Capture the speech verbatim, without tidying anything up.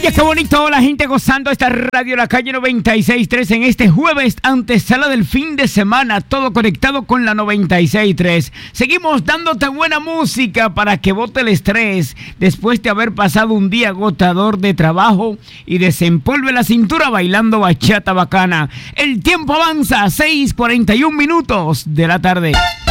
Oye, qué bonito la gente gozando esta radio La Calle noventa y seis punto tres en este jueves, antesala del fin de semana, todo conectado con la noventa y seis punto tres. Seguimos dándote buena música para que bote el estrés después de haber pasado un día agotador de trabajo y desempolve la cintura bailando bachata bacana. El tiempo avanza, seis cuarenta y un minutos de la tarde.